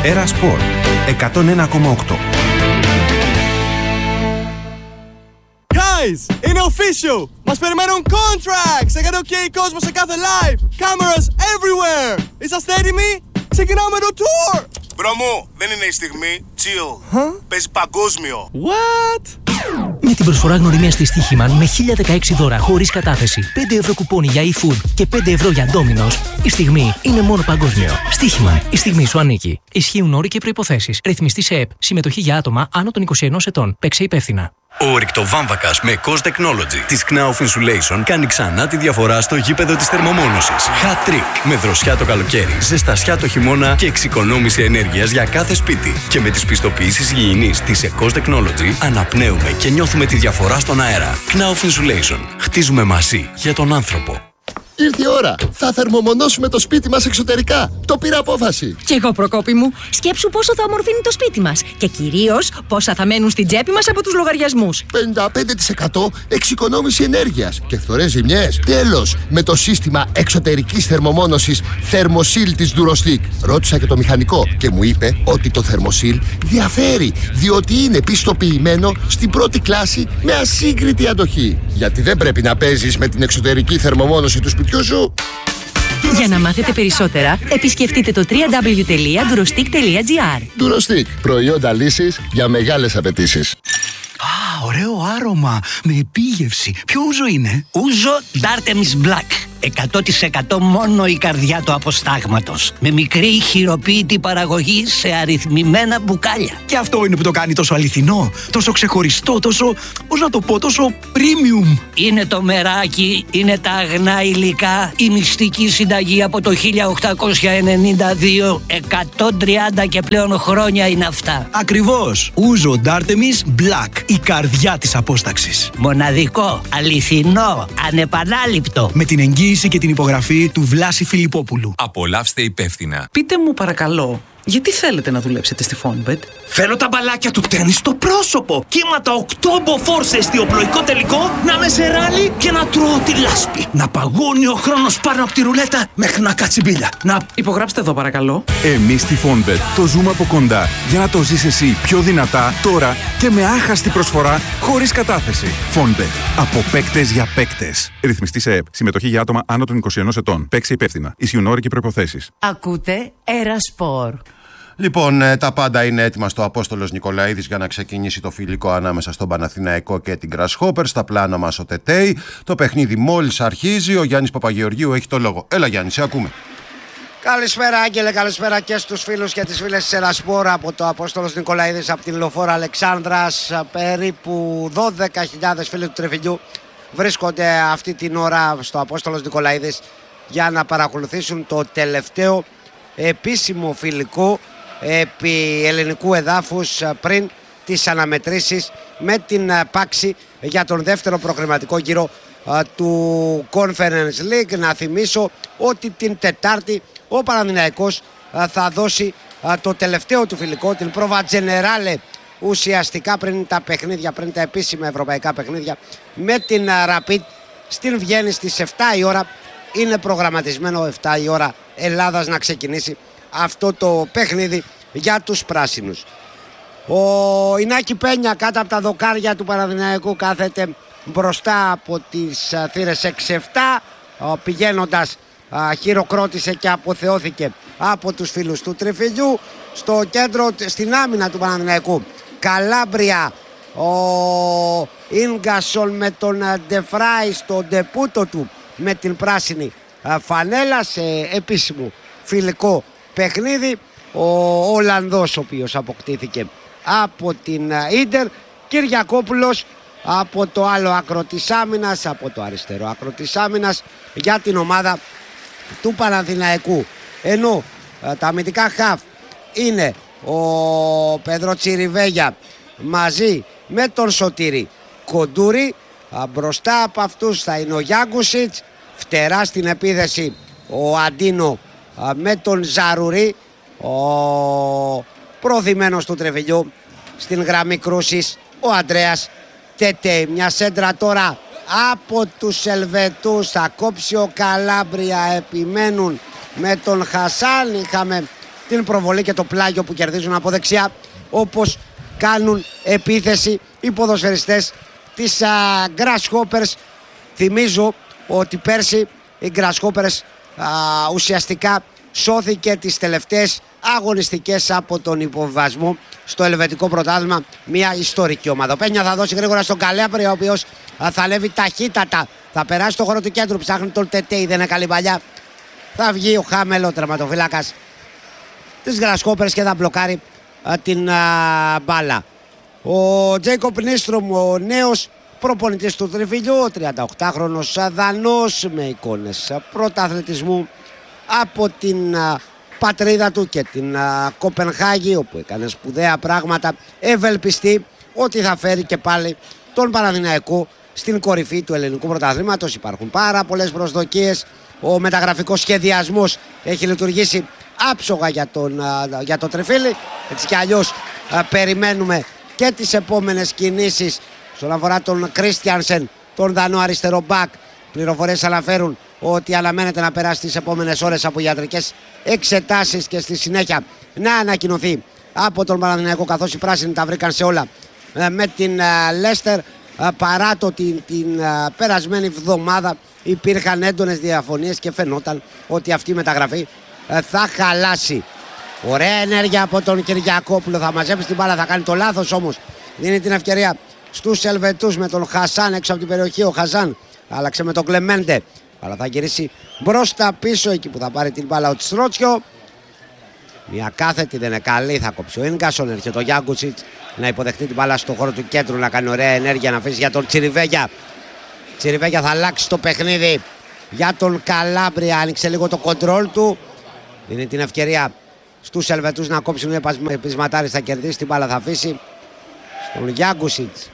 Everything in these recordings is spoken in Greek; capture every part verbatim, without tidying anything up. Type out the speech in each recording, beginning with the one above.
Era Sport εκατόν ένα κόμμα οκτώ. Guys, είναι official! Μας περιμένουν contracts! εκατό χιλιάδες κόσμο σε κάθε live! Cameras everywhere! Είσαστε έτοιμοι? Ξεκινάμε το tour! Μπρο μου, δεν είναι η στιγμή. Chill. Huh? Παίζει παγκόσμιο. What? Με την προσφορά γνωριμίας της Στοίχημαν με χίλια δεκαέξι δώρα χωρίς κατάθεση, πέντε ευρώ κουπόνι για e-food και πέντε ευρώ για Domino's, η στιγμή είναι μόνο παγκόσμιο. Στοίχημαν, η στιγμή σου ανήκει. Ισχύουν όροι και προϋποθέσεις. Ρυθμιστή σε ΕΠ. Συμμετοχή για άτομα άνω των είκοσι ενός ετών. Παίξε υπεύθυνα. Ο ορυκτοβάμβακας με Cos Technology της Knauf Insulation κάνει ξανά τη διαφορά στο γήπεδο της θερμομόνωσης. Hat trick με δροσιά το καλοκαίρι, ζεστασιά το χειμώνα και εξοικονόμηση ενέργειας για κάθε σπίτι. Και με τις πιστοποιήσεις υγιεινής της Cos Technology αναπνέουμε και νιώθουμε τη διαφορά στον αέρα. Knauf Insulation. Χτίζουμε μαζί για τον άνθρωπο. Ήρθε η ώρα. Θα θερμομονώσουμε το σπίτι μας εξωτερικά. Το πήρα απόφαση. Κι εγώ, Προκόπη μου. Σκέψου πόσο θα ομορφύνει το σπίτι μας. Και κυρίως πόσα θα μένουν στην τσέπη μας από τους λογαριασμούς. πενήντα πέντε τοις εκατό εξοικονόμηση ενέργειας και φθορές ζημιές. Τέλος, με το σύστημα εξωτερικής θερμομόνωσης Thermosil της Durostic. Ρώτησα και το μηχανικό και μου είπε ότι το Thermosil διαφέρει, διότι είναι πιστοποιημένο στην πρώτη κλάση με ασύγκριτη αντοχή. Γιατί δεν πρέπει να παίζεις με την εξωτερική θερμομόνωση του σπιτιού σου. Για να μάθετε περισσότερα, επισκεφτείτε το double-u double-u double-u τελεία durostic τελεία gr. Durostic, προϊόντα λύσης για μεγάλες απαιτήσεις. Α, ωραίο άρωμα, με επίγευση. Ποιο ούζο είναι? Ούζο Dartemis Black. εκατό τοις εκατό μόνο η καρδιά του αποστάγματος. Με μικρή χειροποίητη παραγωγή σε αριθμημένα μπουκάλια. Και αυτό είναι που το κάνει τόσο αληθινό, τόσο ξεχωριστό, τόσο, πώς να το πω, τόσο premium. Είναι το μεράκι, είναι τα αγνά υλικά, η μυστική συνταγή από το χίλια οκτακόσια ενενήντα δύο, εκατόν τριάντα και πλέον χρόνια είναι αυτά. Ακριβώς. Ούζο Dartemis Black, η καρδιά της απόσταξης. Μοναδικό, αληθινό, ανεπανάληπτο. Με την εγγύηση και την υπογραφή του Βλάση Φιλιππόπουλου. Απολαύστε υπεύθυνα. Πείτε μου παρακαλώ, γιατί θέλετε να δουλέψετε στη Fonbet? Θέλω τα μπαλάκια του τέννις στο πρόσωπο. Κύματα οκτώ μποφόρ σε εστιοπλοϊκό τελικό, να με σε ράλι και να τρώω τη λάσπη. Να παγώνει ο χρόνος πάνω από τη ρουλέτα μέχρι να κάτσει μπίλια. Να... Υπογράψτε εδώ παρακαλώ. Εμείς στη Fonbet το ζούμε από κοντά για να το ζεις εσύ πιο δυνατά τώρα και με άχαστη προσφορά χωρίς κατάθεση. Fonbet. Από παίκτες για παίκτες. Ρυθμιστή σε ΕΠ. Συμμετοχή για άτομα άνω των είκοσι ενός ετών. Παίξε υπεύθυνα. Ισχύουν όροι και προϋποθέσεις. Ακούτε Era Sport. Λοιπόν, τα πάντα είναι έτοιμα στο Απόστολος Νικολαίδης για να ξεκινήσει το φιλικό ανάμεσα στον Παναθηναϊκό και την Grasshopper. Στα πλάνα μας ο Τετέι. Το παιχνίδι μόλις αρχίζει. Ο Γιάννης Παπαγεωργίου έχει το λόγο. Έλα Γιάννη, σε ακούμε. Καλησπέρα Άγγελε, καλησπέρα και στους φίλους και τις φίλες της Ερασπόρα από το Απόστολος Νικολαίδης από την Λεωφόρο Αλεξάνδρας. Περίπου δώδεκα χιλιάδες φίλοι του Τρεφιλιού βρίσκονται αυτή την ώρα στο Απόστολος Νικολαίδης για να παρακολουθήσουν το τελευταίο επίσημο φιλικό επί ελληνικού εδάφους πριν τις αναμετρήσεις με την Πάξη για τον δεύτερο προκριματικό γύρο του Conference League. Να θυμίσω ότι την Τετάρτη ο Παναθηναϊκός θα δώσει το τελευταίο του φιλικό, την πρόβα Generale, ουσιαστικά πριν τα παιχνίδια, πριν τα επίσημα ευρωπαϊκά παιχνίδια με την Rapid στην Βιέννη στις επτά η ώρα. Είναι προγραμματισμένο επτά η ώρα Ελλάδας να ξεκινήσει αυτό το παιχνίδι για τους πράσινους. Ο Ινάκη Πένια κάτω από τα δοκάρια του Παναθηναϊκού κάθεται μπροστά από τις θύρες έξι επτά, πηγαίνοντας χειροκρότησε και αποθεώθηκε από τους φίλους του Τριφυλιού. Στο κέντρο, στην άμυνα του Παναθηναϊκού, Καλάμπρια, ο Ίνγκασον με τον Ντεφράι στο ντεπούτο του με την πράσινη φανέλα σε επίσημο φιλικό παιχνίδι. Ο Ολλανδός ο οποίος αποκτήθηκε από την Ίντερ, Κυριακόπουλος από το άλλο άκρο της άμυνας, από το αριστερό άκρο της άμυνας για την ομάδα του Παναθηναϊκού. Ενώ τα αμυντικά χαφ είναι ο Πέδρο Τσιριβέγια μαζί με τον Σωτήρη Κοντούρη. Μπροστά από αυτούς θα είναι ο Γιάγκουσιτς, φτερά στην επίθεση ο Αντίνο με τον Ζαρουρί, ο προθυμένος του Τρεβιλιού στην γραμμή κρούσης ο Αντρέας Τετέι. Μια σέντρα τώρα από τους Ελβετούς, θα κόψει ο Καλάμπρια, επιμένουν με τον Χασάν. Είχαμε την προβολή και το πλάγιο που κερδίζουν από δεξιά, όπως κάνουν επίθεση οι ποδοσφαιριστές της α, Grasshoppers. Θυμίζω ότι πέρσι οι Grasshoppers α, ουσιαστικά σώθηκε τις τελευταίες αγωνιστικές από τον υποβιβασμό στο ελβετικό πρωτάθλημα. Μια ιστορική ομάδα. Ο Πένια θα δώσει γρήγορα στον Καλάμπρη, ο οποίος θα ανέβει ταχύτατα, θα περάσει στο χώρο του κέντρου, ψάχνει τον Τετέι, δεν είναι καλή παλιά. Θα βγει ο Χάμελο, τερματοφύλακας της Grasshoppers, και θα μπλοκάρει α, την α, μπάλα. Ο Τζέικοπ Νίστρομ, ο νέος προπονητής του Τριφυλιού, ο τριανταοκτάχρονος Δανός με εικόνες πρωταθλητισμού από την α, πατρίδα του και την α, Κοπενχάγη, όπου έκανε σπουδαία πράγματα, ευελπιστεί ότι θα φέρει και πάλι τον Παναθηναϊκό στην κορυφή του ελληνικού πρωταθλήματος. Υπάρχουν πάρα πολλές προσδοκίες. Ο μεταγραφικός σχεδιασμός έχει λειτουργήσει άψογα για, τον, α, για το Τριφύλι. Έτσι κι αλλιώς α, περιμένουμε και τις επόμενες κινήσεις στον αφορά τον Κρίστιανσεν, τον Δανό αριστερό μπακ. Πληροφορίες αναφέρουν ότι αναμένεται να περάσει τις επόμενες ώρες από ιατρικές εξετάσεις και στη συνέχεια να ανακοινωθεί από τον Παναθηναϊκό, καθώς οι πράσινοι τα βρήκαν σε όλα με την Λέστερ. Παρά το την, την περασμένη εβδομάδα υπήρχαν έντονες διαφωνίες και φαινόταν ότι αυτή η μεταγραφή θα χαλάσει. Ωραία ενέργεια από τον Κυριακόπουλο, θα μαζέψει την μπάλα, θα κάνει το λάθος όμως. Δίνει την ευκαιρία στους Ελβετούς με τον Χασάν έξω από την περιοχή. Ο Χασάν άλλαξε με τον Κλεμέντε, αλλά θα γυρίσει μπροστά πίσω εκεί που θα πάρει την μπάλα ο Τσρότσιο. Μια κάθετη, δεν είναι καλή, θα κόψει ο Ίνγκασον. Έρχεται ο Γιάνκουτσιτς να υποδεχτεί την μπάλα στο χώρο του κέντρου, να κάνει ωραία ενέργεια, να αφήσει για τον Τσιριβέγια. Τσιριβέγια θα αλλάξει το παιχνίδι για τον Καλάμπρια, άνοιξε λίγο το κοντρόλ του. Δίνει την ευκαιρία στους Ελβετούς να κόψουν μια πεισματάρι, θα κερδίσει την μπάλα, θα αφήσει στον Γιάνκουτσιτς.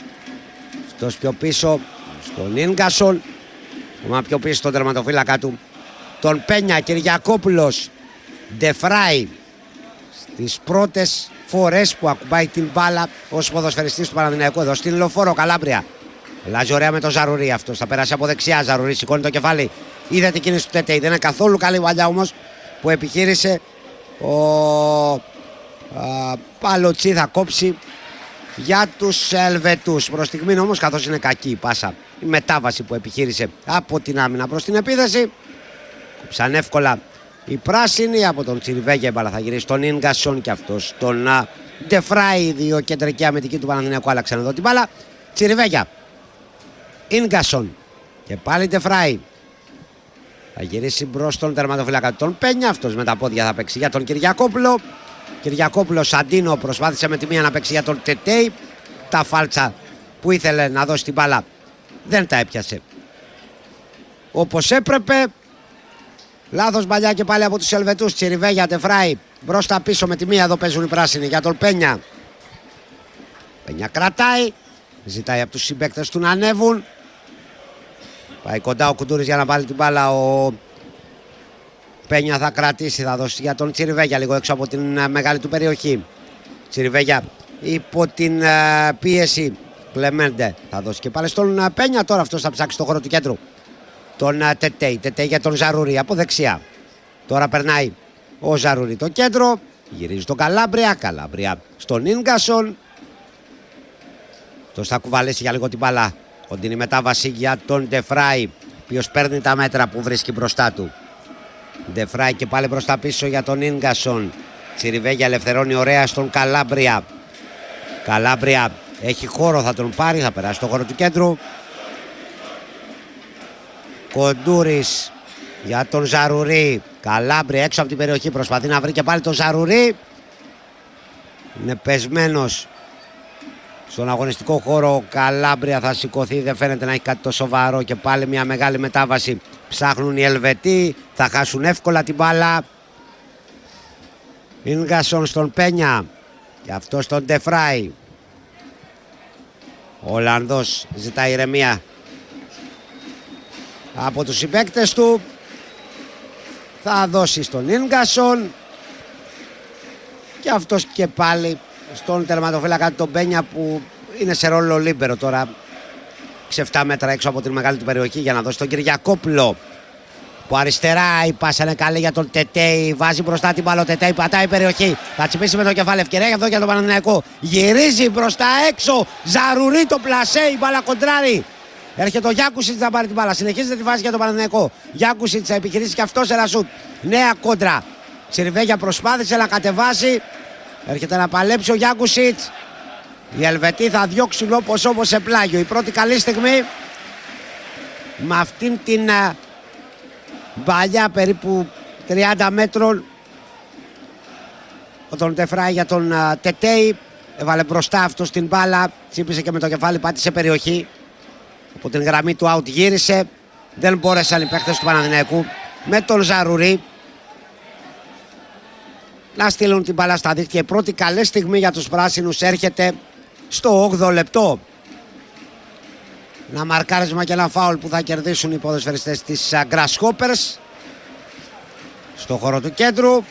Αυτός πιο πίσω στον Ίνγκασον, ακόμα πιο πίσω στον τερματοφύλακα του τον Πένια. Κυριακόπουλος, Ντεφράι, στις πρώτες φορές που ακουμπάει την μπάλα ως ποδοσφαιριστής του Παναθηναϊκού. Εδώ στην Λεωφόρο, Καλάμπρια. Αλλάζει ωραία με τον Ζαρουρί, αυτός θα περάσει από δεξιά. Ζαρουρί σηκώνει το κεφάλι, είδε την κίνηση του Τετέι, δεν είναι καθόλου καλή βαλιά όμως που επιχείρησε ο α, Παλοτσί. Θα κόψει για τους Ελβετούς. Προς στιγμή όμως, καθώς είναι κακή η πάσα, η μετάβαση που επιχείρησε από την άμυνα προς την επίθεση, κόψαν εύκολα οι πράσινοι. Από τον Τσιριβέγια η μπάλα θα γυρίσει τον Ίνγκασον και αυτός τον Ντεφράι. Δύο κεντρική αμυντική του Παναθηναϊκού άλλαξαν εδώ την μπάλα. Τσιριβέγια, Ίνγκασον και πάλι Ντεφράι. Θα γυρίσει μπρος τον τερματοφύλακα τον Πένια. Αυτός με τα πόδια θα παίξει για τον Κυριακόπουλο. Κυριακόπουλο Σαντίνο προσπάθησε με τη μία να παίξει για τον Τετέι. Τα φάλτσα που ήθελε να δώσει την μπάλα δεν τα έπιασε όπως έπρεπε. Λάθος μπαλιά και πάλι από τους Ελβετούς. Τσιριβέγια, Ντεφράι μπρος τα πίσω με τη μία. Εδώ παίζουν οι πράσινοι για τον Πένια. Πένια κρατάει, ζητάει από τους συμπαίκτες του να ανέβουν. Πάει κοντά ο Κουντούρης για να βάλει την μπάλα. Ο Πένια θα κρατήσει, θα δώσει για τον Τσιριβέγια λίγο έξω από την μεγάλη του περιοχή. Τσιριβέγια υπό την πίεση. Κλεμέντε θα δώσει και πάλι στον Πένια. Τώρα αυτός θα ψάξει στο χώρο του κέντρου τον Τετέι. Τετέι για τον Ζαρουρί από δεξιά. Τώρα περνάει ο Ζαρουρί το κέντρο. Γυρίζει τον Καλάμπρια. Καλάμπρια στον Ίνγκασον. Αυτός θα κουβαλήσει για λίγο την μπάλα. Κοντινή μετάβαση για τον Ντεφράι, ο οποίος παίρνει τα μέτρα που βρίσκει μπροστά του. Ντεφράι και πάλι μπροστά πίσω για τον Ίνγκασον. Τσιριβέγια ελευθερώνει ωραία στον Καλάμπρια. Καλάμπρια έχει χώρο, θα τον πάρει, θα περάσει στο χώρο του κέντρου. Κοντούρης για τον Ζαρουρί. Καλάμπρια έξω από την περιοχή, προσπαθεί να βρει και πάλι τον Ζαρουρί. Είναι πεσμένος στον αγωνιστικό χώρο. Ο Καλάμπρια θα σηκωθεί, δεν φαίνεται να έχει κάτι το σοβαρό. Και πάλι μια μεγάλη μετάβαση. Ψάχνουν οι Ελβετοί, θα χάσουν εύκολα την μπάλα. Ίνγκασον στον Πένια και αυτό στον Ντεφράι. Ο Ολλανδός ζητάει ηρεμία από τους συμπαίκτες του. Θα δώσει στον Ίνγκασον και αυτός και πάλι στον τερματοφύλακα τον Πένια, που είναι σε ρόλο λίμπερο τώρα, σε επτά μέτρα έξω από την μεγάλη του περιοχή, για να δώσει τον Κυριακόπουλο. Που αριστερά η πάσα είναι καλή για τον Τετέι. Βάζει μπροστά την μπάλα ο Τετέι. Πατάει περιοχή. Θα τσιπήσει με το κεφάλι. Ευκαιρία εδώ για τον Παναθηναϊκό. Γυρίζει μπροστά έξω. Ζαρουρί το πλασέ. Η μπάλα κοντράρει. Έρχεται ο Γιάκουσιτς να πάρει την μπάλα. Συνεχίζεται τη φάση για τον Παναθηναϊκό. Γιάκουσιτς θα επιχειρήσει και αυτός ένα σουτ. Νέα κόντρα. Τσιριβέγια προσπάθησε να κατεβάσει. Έρχεται να παλέψει ο Γιάκουσιτς. Οι Ελβετοί θα διώξουν όπως όπως σε πλάγιο. Η πρώτη καλή στιγμή με αυτήν την μπαλιά περίπου τριάντα μέτρων. Ο τον Τεφράι για τον uh, Τετέι. Έβαλε μπροστά αυτό την μπάλα. Τσίπησε και με το κεφάλι, πάτησε περιοχή. Από την γραμμή του out γύρισε. Δεν μπόρεσαν οι παίχτες του Παναθηναϊκού με τον Ζαρουρί να στείλουν την μπάλα στα δίχτυα. Η πρώτη καλή στιγμή για τους πράσινους έρχεται στο όγδοο λεπτό. Ένα μαρκάρισμα και ένα φάουλ που θα κερδίσουν οι ποδοσφαιριστές της Grasshoppers στο χώρο του κέντρου.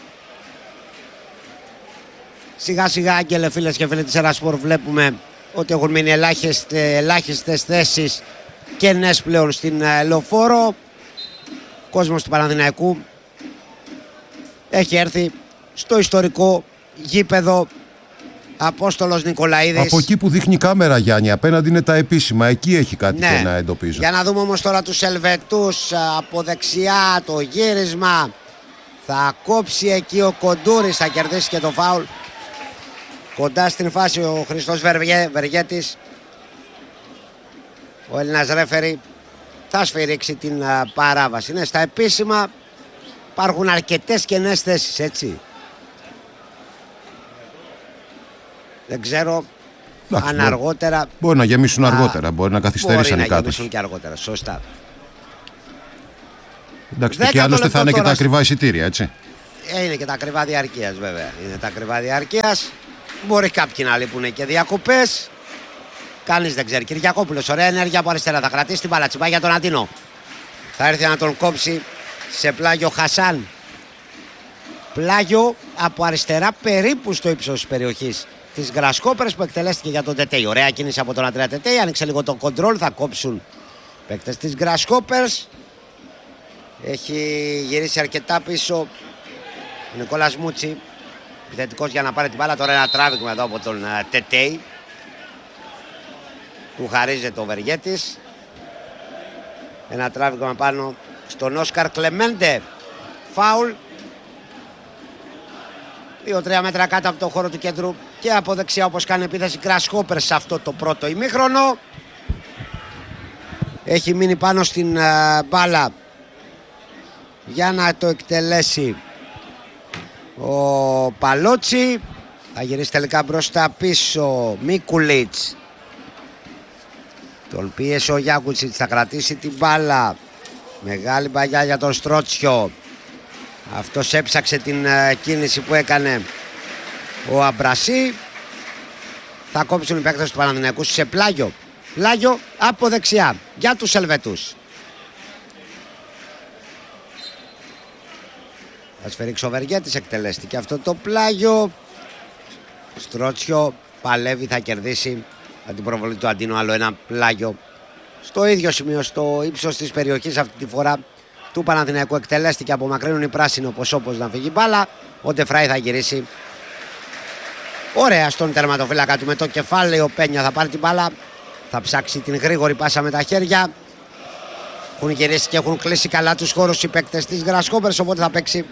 Σιγά σιγά, Άγγελε, φίλες και φίλοι της Ερασπορ, βλέπουμε ότι έχουν μείνει ελάχιστες, ελάχιστες θέσεις κενές πλέον στην Λεωφόρο. Ο κόσμος του Παναθηναϊκού έχει έρθει στο ιστορικό γήπεδο Απόστολος Νικολαίδης. Από εκεί που δείχνει η κάμερα, Γιάννη, απέναντι είναι τα επίσημα. Εκεί έχει κάτι ναι. και να εντοπίζω. Για να δούμε όμως τώρα τους Ελβετούς. Από δεξιά το γύρισμα. Θα κόψει εκεί ο Κοντούρης, θα κερδίσει και το φάουλ. Κοντά στην φάση ο Χριστός Βεργέ, Βεργέτης. Ο Έλληνας ρέφερι θα σφυρίξει την α, παράβαση. Είναι στα επίσημα. Υπάρχουν αρκετές κενές θέσεις, έτσι. Δεν ξέρω Άχι, αν μπορεί, αργότερα. Μπορεί να γεμίσουν α, αργότερα, μπορεί να καθυστερήσουν οι κάτω. Μπορεί να γεμίσουν και αργότερα, σωστά. Εντάξει, και άλλωστε θα είναι τώρα... και τα ακριβά εισιτήρια, έτσι. Ε, είναι και τα ακριβά διαρκείας, βέβαια. Είναι τα ακριβά διαρκείας. Μπορεί κάποιοι να λείπουν και διακοπές. Κανείς δεν ξέρει. Κυριακόπουλος, ωραία ενέργεια από αριστερά. Θα κρατήσει την μπάλα, τσιμπάει για τον Αντίνο. Θα έρθει να τον κόψει σε πλάγιο Χασάν. Πλάγιο από αριστερά περίπου στο ύψος της περιοχής της Grasshoppers που εκτελέστηκε για τον Τετέι. Ωραία κίνηση από τον Αντρέα Τετέι. Άνοιξε λίγο τον κοντρόλ. Θα κόψουν παίκτες της Grasshoppers. Έχει γυρίσει αρκετά πίσω ο Νικόλας Μούτσι. Επιθετικός για να πάρει την μπάλα. Τώρα ένα τράβηγμα εδώ από τον uh, Τετέι. Του χαρίζεται ο Βεργέτης. Ένα τράβηγμα πάνω στον Όσκαρ Κλεμέντε. Φάουλ. δύο τρία μέτρα κάτω από το χώρο του κέντρου και από δεξιά, όπως κάνει επίθεση Grasshoppers σε αυτό το πρώτο ημίχρονο. Έχει μείνει πάνω στην uh, μπάλα για να το εκτελέσει ο Παλότσι. Θα γυρίσει τελικά μπροστά πίσω Μίκουλιτς. Τον πίεσε ο Γιάκουτσιτς, θα κρατήσει την μπάλα. Μεγάλη μπαγιά για τον Στρότσιο. Αυτός έψαξε την uh, κίνηση που έκανε ο Αμπρασί. Θα κόψουν οι παίκτες του Παναθηναϊκού σε πλάγιο. Πλάγιο από δεξιά για τους Ελβετούς. Θα σφυρίξει ο Βεργέτης, εκτελέστηκε αυτό το πλάγιο. Στρότσιο παλεύει, θα κερδίσει με την προβολή του Αντίνο άλλο ένα πλάγιο στο ίδιο σημείο, στο ύψος της περιοχής αυτή τη φορά του Παναθηναϊκού. Εκτελέστηκε, απομακρύνουν οι πράσινοι όπως όπως να φύγει μπάλα. Ο Ντεφράι θα γυρίσει ωραία στον τερματοφύλακα του με το κεφάλι. Ο Πένια θα πάρει την μπάλα, θα ψάξει την γρήγορη πάσα με τα χέρια. Έχουν γυρίσει και έχουν κλείσει καλά τους χώρους οι παίκτες της Grasshoppers, οπότε θα παίξει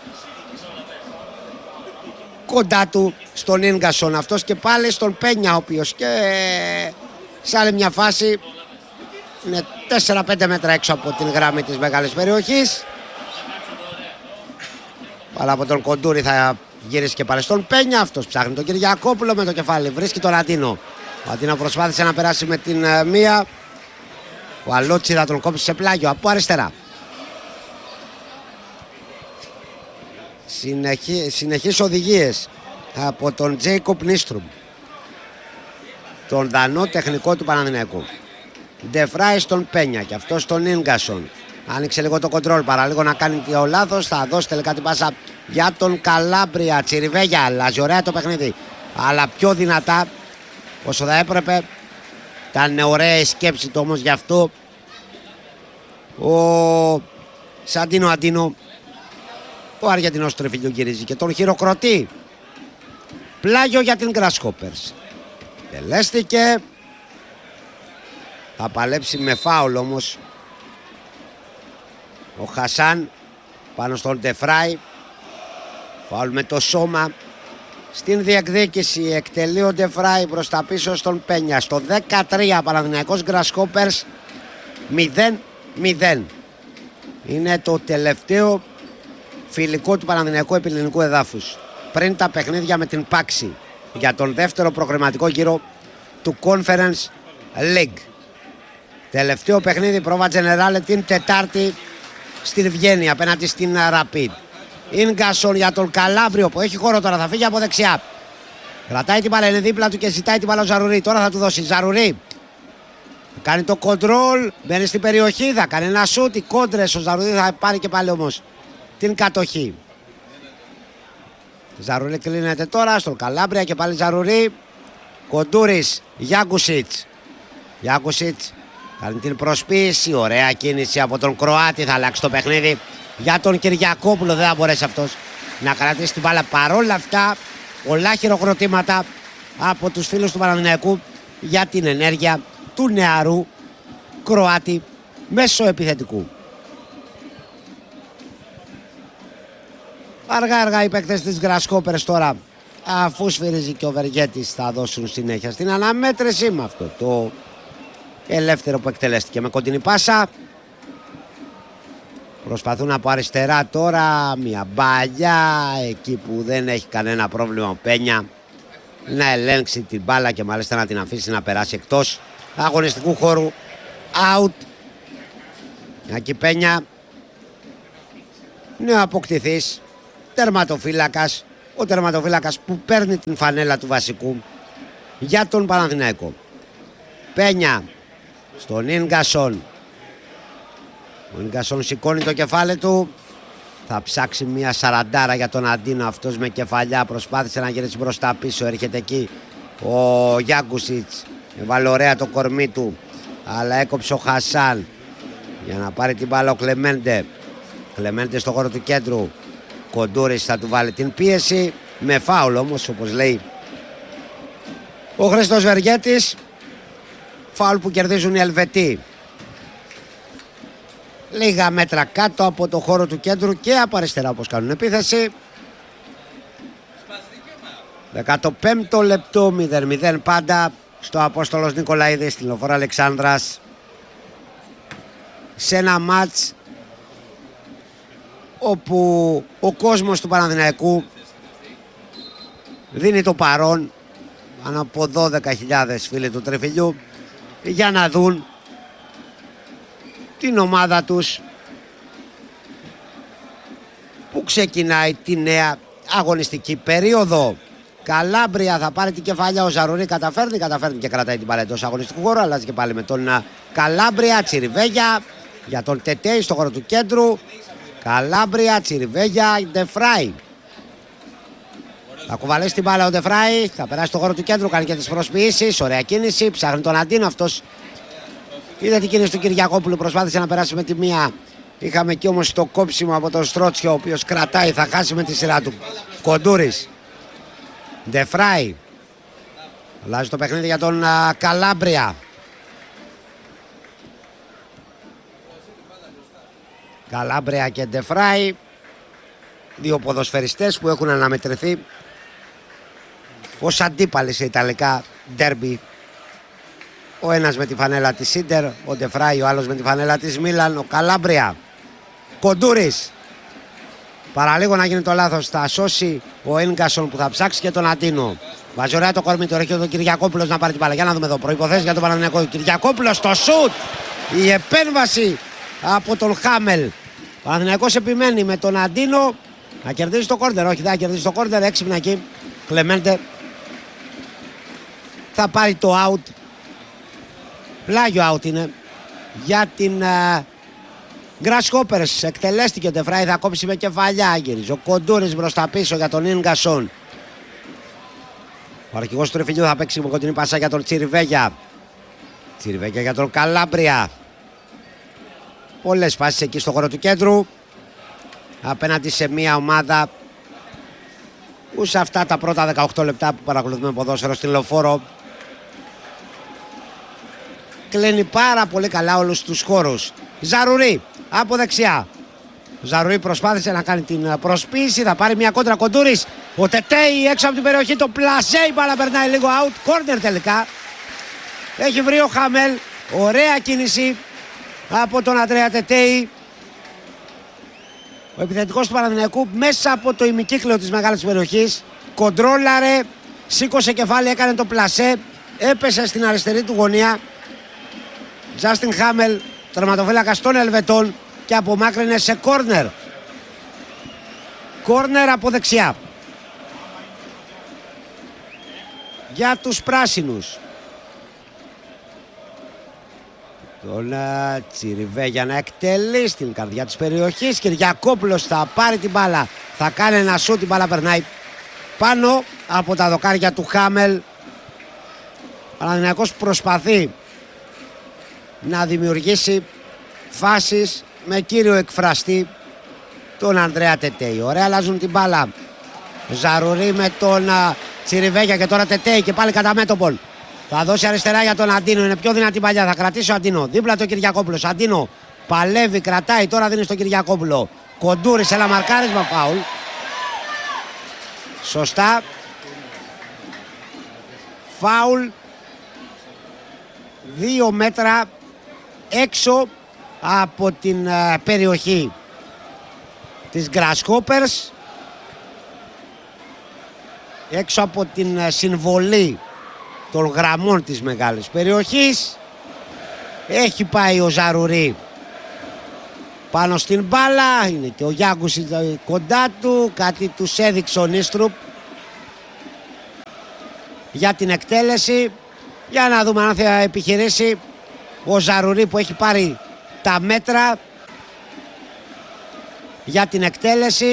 κοντά του στον Ίνγκασον αυτός και πάλι στον Πένια, ο οποίος και σε άλλη μια φάση είναι τέσσερα πέντε μέτρα έξω από την γραμμή της μεγάλης περιοχής. Αλλά από τον Κοντούρη θα γυρίσει και πάλι στον Πένια. Αυτός ψάχνει τον Κυριακόπουλο με το κεφάλι, βρίσκει τον Αντίνο. Ο Αντίνο προσπάθησε να περάσει με την uh, μία. Ο Αλότσι θα τον κόψει σε πλάγιο από αριστερά. Συνεχί, συνεχείς οδηγίες από τον Τζέικοπ Νίστρουμ, τον δανό τεχνικό του Παναθηναϊκού. Ντεφράι στον Πένια και αυτό στον Ίνγκασον. Άνοιξε λίγο το κοντρόλ, παραλίγο να κάνει το λάθος. Θα δώσει τελικά την πάσα για τον Καλάμπρια. Τσιριβέγια, αλλάζει ωραία το παιχνίδι, αλλά πιο δυνατά όσο θα έπρεπε. Ήταν ωραία η σκέψη του όμως γι' αυτό ο Σαντίνο Αντίνο. Ο Αργεντινός του Τρεφιλιού γυρίζει και τον χειροκροτεί. Πλάγιο για την Grasshoppers. Τελέστηκε. Θα παλέψει με φάουλ όμως ο Χασάν πάνω στον Ντεφράι. Φάουλ με το σώμα. Στην διεκδίκηση εκτελεί ο Ντεφράι προς τα πίσω στον Πένια. Στο δεκατρία Παναθηναϊκός Grasshoppers μηδέν μηδέν. Είναι το τελευταίο φιλικό του Παναθηναϊκού επί ελληνικού εδάφους πριν τα παιχνίδια με την Πάξη για τον δεύτερο προκριματικό γύρο του Conference League. Τελευταίο παιχνίδι πρόβα Τζενεράλε την Τετάρτη στην Βιέννη απέναντι στην Rapid. Ίνγκασον για τον Καλάβριο που έχει χώρο τώρα, θα φύγει από δεξιά. Κρατάει την μπάλα, είναι δίπλα του και ζητάει την μπάλα ο Ζαρουρί. Τώρα θα του δώσει Ζαρουρί. Κάνει το κοντρόλ, μπαίνει στην περιοχή, θα κάνει ένα σούτ. Οι κόντρες ο Ζαρουρί θα πάρει και πάλι όμως την κατοχή. Ζαρουρί κλείνεται τώρα στον Καλάμπρια και πάλι Ζαρουρί. Κοντούρης, Γιάκουσιτς. Γιάκουσιτς κάνει την προσποίηση, ωραία κίνηση από τον Κροάτη, θα αλλάξει το παιχνίδι. Για τον Κυριακόπουλο δεν θα μπορέσει αυτός να κρατήσει την μπάλα. Παρόλα αυτά, πολλά χειροκροτήματα από τους φίλους του Παναθηναϊκού για την ενέργεια του νεαρού Κροάτη μέσω επιθετικού. Αργά αργά οι παίκτες της Grasshoppers τώρα, αφού σφυρίζει και ο Βεργέτης, θα δώσουν συνέχεια στην αναμέτρηση με αυτό το ελεύθερο που εκτελέστηκε με κοντινή πάσα. Προσπαθούν από αριστερά τώρα, μια μπαλιά εκεί που δεν έχει κανένα πρόβλημα ο Πένια να ελέγξει την μπάλα και μάλιστα να την αφήσει να περάσει εκτός αγωνιστικού χώρου. Out. Εκεί Πένια, νέο αποκτηθής, τερματοφύλακας, ο τερματοφύλακας που παίρνει την φανέλα του βασικού για τον Παναθηναϊκό. Πένια στον Ίνγκασον. Ο Ίνγκασον σηκώνει το κεφάλι του. Θα ψάξει μια σαραντάρα για τον Αντίνο. Αυτός με κεφαλιά προσπάθησε να γυρίσει μπροστά πίσω. Έρχεται εκεί ο Γιάκουσιτς. Έβαλε ωραία το κορμί του, αλλά έκοψε ο Χασάν για να πάρει την μπάλα ο Κλεμέντε. Κλεμέντε στο χώρο του κέντρου. Κοντούρης θα του βάλει την πίεση. Με φάουλ όμως, όπως λέει ο Χρήστος Βεργέτης. Φάουλ που κερδίζουν οι Ελβετοί. Λίγα μέτρα κάτω από το χώρο του κέντρου και από αριστερά όπως κάνουν επίθεση. δεκαπέντε λεπτό, μηδέν μηδέν πάντα στο Απόστολος Νικολαίδης στην Λεωφόρο Αλεξάνδρας, σε ένα μάτς όπου ο κόσμος του Παναθηναϊκού δίνει το παρόν, πάνω από δώδεκα χιλιάδες φίλοι του Τρεφιλιού, για να δουν την ομάδα τους που ξεκινάει τη νέα αγωνιστική περίοδο. Καλάμπρια θα πάρει την κεφαλιά, ο Ζαρουρί καταφέρνει, καταφέρνει και κρατάει την μπάλα εντός αγωνιστικού χώρου. Αλλάζει και πάλι με τον Καλάμπρια, Τσιριβέγια για τον Τετέι στο χώρο του κέντρου. Καλάμπρια, Τσιριβέγια, Ντεφράι. Θα κουβαλήσει την μπάλα ο Ντεφράι, θα περάσει στο χώρο του κέντρου, κάνει και τις προσποιήσεις. Ωραία κίνηση, ψάχνει τον Αντίνο, αυτός είδε την κίνηση του Κυριακόπουλου, προσπάθησε να περάσει με τη μία. Είχαμε εκεί όμως το κόψιμο από τον Στρότσιο, ο οποίος κρατάει, θα χάσει με τη σειρά του. Κοντούρης. Ντεφράι. Αλλάζει το παιχνίδι για τον α, Καλάμπρια. Καλάμπρια και Ντεφράι. Δύο ποδοσφαιριστές που έχουν αναμετρηθεί ως αντίπαλοι σε ιταλικά ντέρμπι. Ο ένας με τη φανέλα της Ίντερ, ο Ντεφράι, ο άλλος με τη φανέλα της Μίλαν. Ο Καλάμπρια. Κοντούρης. Παραλίγο να γίνει το λάθος, θα σώσει ο Ίνγκασον που θα ψάξει και τον Αντίνο. Βάζει ωραία το κορμί του, έρχεται ο Κυριακόπουλος να πάρει την μπάλα. Για να δούμε εδώ, προϋποθέσεις για τον Παναθηναϊκό. Κυριακόπουλος στο σουτ. Η επέμβαση από τον Χάμελ. Ο Παναθηναϊκός επιμένει με τον Αντίνο να κερδίσει το κόρνερ. Όχι, δεν θα κερδίσει το κόρνερ, έξυπνα εκεί. Κλεμέντε θα πάρει το out. Πλάγιο out είναι για την uh, Grasshoppers. Εκτελέστηκε ο Ντεφράι, θα κόψει με κεφαλιά. Γυρίζει ο Κοντούρης μπροστά πίσω για τον Ίνγκασον. Ο αρχηγός του Τρεφιλιού θα παίξει με κοντινή πάσα για τον Τσιριβέγια. Τσιριβέγια για τον Καλάμπρια. πολλές φάσεις εκεί στο χώρο του κέντρου απέναντι σε μια ομάδα που σε αυτά τα πρώτα δεκαοκτώ λεπτά που παρακολουθούμε ποδόσφαιρο στην Λεωφόρο κλείνει πάρα πολύ καλά όλους τους χώρους. Ζαρουρί από δεξιά. Ζαρουρί προσπάθησε να κάνει την προσποίηση, θα πάρει μια κόντρα Κοντούρης. Ο Τετέι έξω από την περιοχή, το πλασέ, η μπάλα περνάει λίγο out, corner τελικά. Έχει βρει ο Χάμελ, ωραία κίνηση από τον Αντρέα Τετέι. Ο επιθετικός του Παναθηναϊκού μέσα από το ημικύκλιο της μεγάλης περιοχής κοντρόλαρε, σήκωσε κεφάλι, έκανε το πλασέ, έπεσε στην αριστερή του γωνία. Τζάστιν Χάμελ, τερματοφύλακας των Ελβετών, και απομάκρυνε σε κόρνερ. Κόρνερ από δεξιά για τους πράσινους. Τον Τσιριβέ για να εκτελεί στην καρδιά της περιοχής. Κυριακόπουλος θα πάρει την μπάλα, θα κάνει ένα σούτ, την μπάλα περνάει πάνω από τα δοκάρια του Χάμελ. Παναθηναϊκός προσπαθεί να δημιουργήσει φάσεις με κύριο εκφραστή τον Ανδρέα Τετέι. Ωραία, αλλάζουν την μπάλα. Ζαρουρί με τον Τσιριβέγια και τώρα Τετέι και πάλι κατά μέτωπον. Θα δώσει αριστερά για τον Αντίνο, είναι πιο δυνατή παλιά, θα κρατήσει ο Αντίνο. Δίπλα το Κυριακόπουλος. Αντίνο παλεύει, κρατάει, τώρα δίνει στον Κυριακόπουλο. Κοντούρης, ένα μαρκάρισμα, φάουλ. Σωστά. Φάουλ. Δύο μέτρα έξω από την uh, περιοχή της Grasshoppers, έξω από την uh, συμβολή των γραμμών της μεγάλης περιοχής. Έχει πάει ο Ζαρουρί πάνω στην μπάλα, είναι και ο Γιάγκους κοντά του, κάτι τους έδειξε ο Νίστρουπ για την εκτέλεση. Για να δούμε αν θα επιχειρήσει ο Ζαρουρί που έχει πάρει τα μέτρα για την εκτέλεση.